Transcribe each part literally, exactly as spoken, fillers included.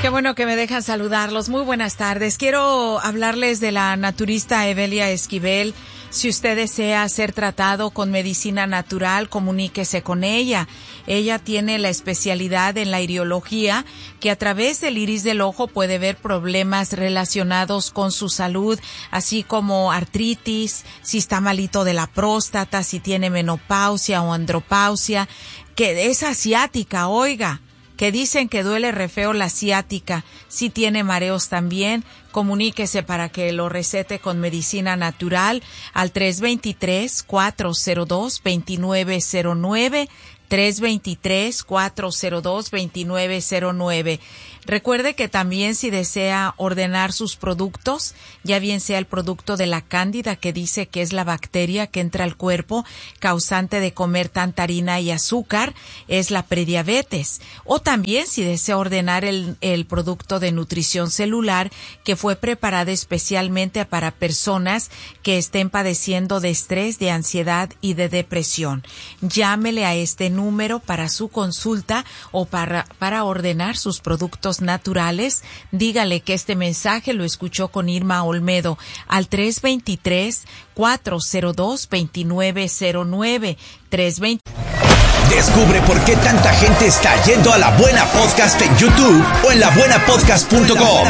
Qué bueno que me dejan saludarlos. Muy buenas tardes. Quiero hablarles de la naturista Evelia Esquivel. Si usted desea ser tratado con medicina natural, comuníquese con ella. Ella tiene la especialidad en la iriología, que a través del iris del ojo puede ver problemas relacionados con su salud, así como artritis, si está malito de la próstata, si tiene menopausia o andropausia, que es asiática, oiga. Que dicen que duele re feo la ciática, si tiene mareos también, comuníquese para que lo recete con medicina natural al tres dos tres, cuatro cero dos, dos nueve cero nueve, tres dos tres, cuatro cero dos, dos nueve cero nueve. Recuerde que también si desea ordenar sus productos, ya bien sea el producto de la cándida, que dice que es la bacteria que entra al cuerpo causante de comer tanta harina y azúcar, es la prediabetes. O también si desea ordenar el, el producto de nutrición celular, que fue preparada especialmente para personas que estén padeciendo de estrés, de ansiedad y de depresión. Llámele a este número para su consulta o para, para ordenar sus productos naturales. Dígale que este mensaje lo escuchó con Irma Olmedo al tres dos tres, cuatro cero dos, dos nueve cero nueve. tres dos tres. Descubre por qué tanta gente está yendo a La Buena Podcast en YouTube o en la buena podcast punto com.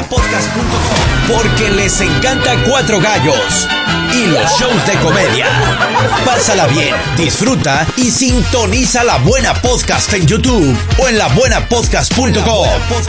Porque les encanta Cuatro Gallos y los shows de comedia. Pásala bien, disfruta y sintoniza La Buena Podcast en YouTube o en la buena podcast punto com.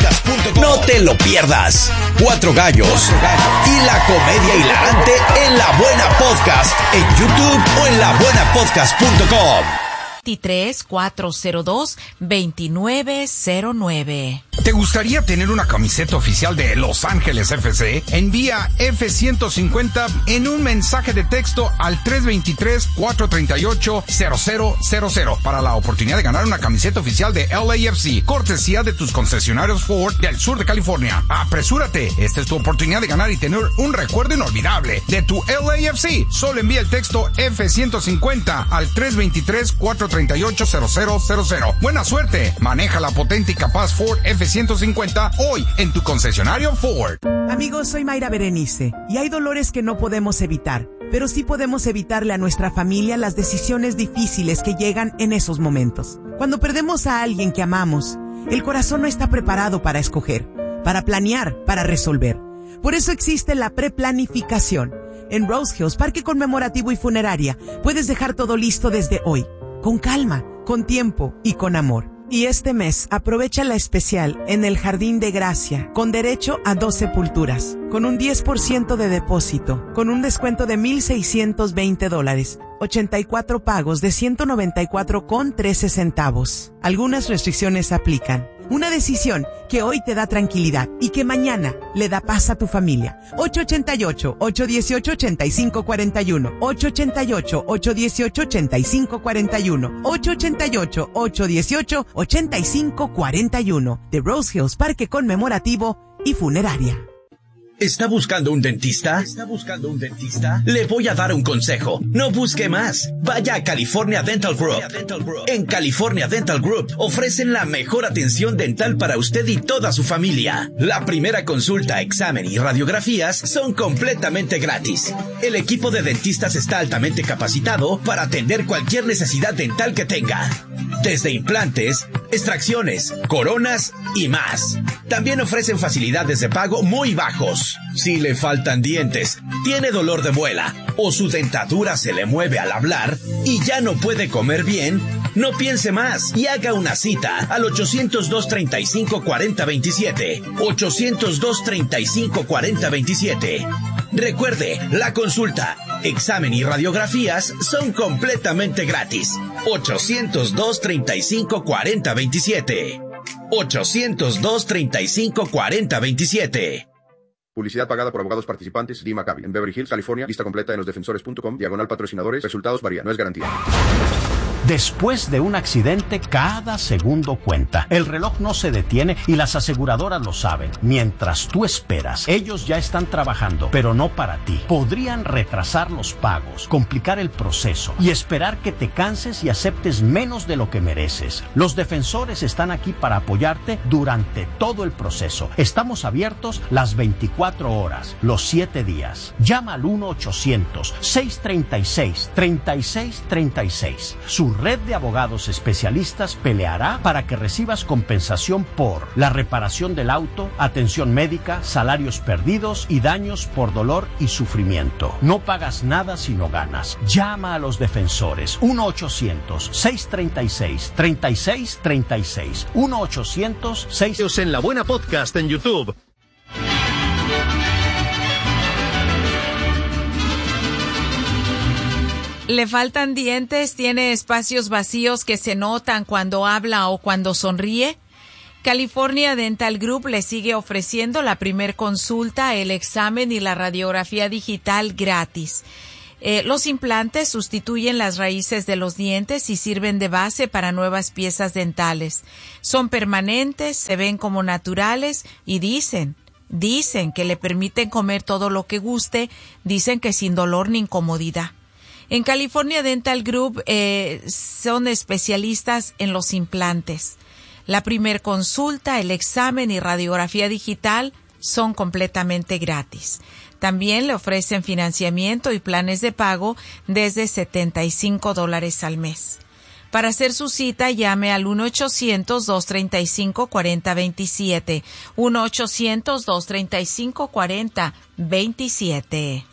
No te lo pierdas. Cuatro Gallos y la comedia hilarante en La Buena Podcast en YouTube o en la buena podcast punto com. tres, cuatro cero dos, dos nueve cero nueve. ¿Te gustaría tener una camiseta oficial de Los Ángeles F C? Envía F ciento cincuenta en un mensaje de texto al tres dos tres, cuatro tres ocho, cero cero cero cero para la oportunidad de ganar una camiseta oficial de L A F C, cortesía de tus concesionarios Ford del sur de California. Apresúrate, esta es tu oportunidad de ganar y tener un recuerdo inolvidable de tu L A F C. Solo envía el texto F ciento cincuenta al tres dos tres, cuatro tres ocho, cero cero cero cero. Buena suerte, maneja la potente y capaz Ford F ciento cincuenta hoy en tu concesionario Ford. Amigos, soy Mayra Berenice y hay dolores que no podemos evitar, pero sí podemos evitarle a nuestra familia las decisiones difíciles que llegan en esos momentos. Cuando perdemos a alguien que amamos, el corazón no está preparado para escoger, para planear, para resolver. Por eso existe la preplanificación. En Rose Hills, Parque Conmemorativo y Funeraria, puedes dejar todo listo desde hoy, con calma, con tiempo y con amor. Y este mes aprovecha la especial en el Jardín de Gracia, con derecho a dos sepulturas, con un diez por ciento de depósito, con un descuento de mil seiscientos veinte dólares, ochenta y cuatro pagos de ciento noventa y cuatro con trece centavos. Algunas restricciones aplican. Una decisión que hoy te da tranquilidad y que mañana le da paz a tu familia. ocho ocho ocho, ocho uno ocho, ocho cinco cuatro uno. ocho ocho ocho, ocho uno ocho, ocho cinco cuatro uno. ocho ocho ocho, ocho uno ocho, ocho cinco cuatro uno. De Rose Hills Parque Conmemorativo y Funeraria. ¿Está buscando un dentista? ¿Está buscando un dentista? Le voy a dar un consejo. No busque más. Vaya a California Dental Group. En California Dental Group ofrecen la mejor atención dental para usted y toda su familia. La primera consulta, examen y radiografías son completamente gratis. El equipo de dentistas está altamente capacitado para atender cualquier necesidad dental que tenga. Desde implantes, extracciones, coronas y más. También ofrecen facilidades de pago muy bajos. Si le faltan dientes, tiene dolor de muela o su dentadura se le mueve al hablar y ya no puede comer bien, no piense más y haga una cita al ochocientos dos, treinta y cinco, cuarenta, veintisiete. ochocientos dos, treinta y cinco, cuarenta, veintisiete. Recuerde, la consulta, examen y radiografías son completamente gratis. ochocientos dos, treinta y cinco, cuarenta, veintisiete. ochocientos dos, treinta y cinco, cuarenta, veintisiete. Publicidad pagada por abogados participantes. Lee Maccabi. En Beverly Hills, California. Lista completa en losdefensores punto com. Diagonal patrocinadores. Resultados varían. No es garantía. Después de un accidente, cada segundo cuenta. El reloj no se detiene y las aseguradoras lo saben. Mientras tú esperas, ellos ya están trabajando, pero no para ti. Podrían retrasar los pagos, complicar el proceso y esperar que te canses y aceptes menos de lo que mereces. Los defensores están aquí para apoyarte durante todo el proceso. Estamos abiertos las veinticuatro horas, los siete días. Llama al uno ochocientos, seiscientos treinta y seis, treinta y seis treinta y seis. Su red de abogados especialistas peleará para que recibas compensación por la reparación del auto, atención médica, salarios perdidos y daños por dolor y sufrimiento. No pagas nada si no ganas. Llama a los defensores. uno ochocientos, seiscientos treinta y seis, treinta y seis treinta y seis. uno ochocientos, seis... En La Buena Podcast en YouTube. Le faltan dientes, tiene espacios vacíos que se notan cuando habla o cuando sonríe. California Dental Group le sigue ofreciendo la primer consulta, el examen y la radiografía digital gratis. Eh, los implantes sustituyen las raíces de los dientes y sirven de base para nuevas piezas dentales. Son permanentes, se ven como naturales y dicen, dicen que le permiten comer todo lo que guste, dicen que sin dolor ni incomodidad. En California Dental Group eh, son especialistas en los implantes. La primer consulta, el examen y radiografía digital son completamente gratis. También le ofrecen financiamiento y planes de pago desde setenta y cinco dólares al mes. Para hacer su cita, llame al uno ochocientos, dos treinta y cinco, cuarenta veintisiete. uno ochocientos, dos treinta y cinco, cuarenta veintisiete.